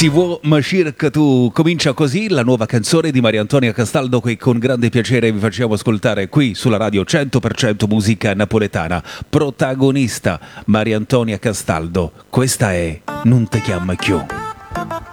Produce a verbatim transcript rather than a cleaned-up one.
Si vuò Mashir che tu comincia così la nuova canzone di Maria Antonia Castaldo che con grande piacere vi facciamo ascoltare qui sulla radio cento per cento musica napoletana. Protagonista Maria Antonia Castaldo. Questa è Non te chiama più.